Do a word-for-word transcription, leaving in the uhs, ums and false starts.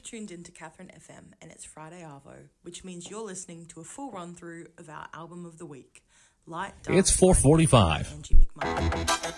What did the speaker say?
tuned into Catherine F M and it's Friday Arvo, which means you're listening to a full run through of our album of the week, Light Dark. It's four forty-five. Angie McMahon.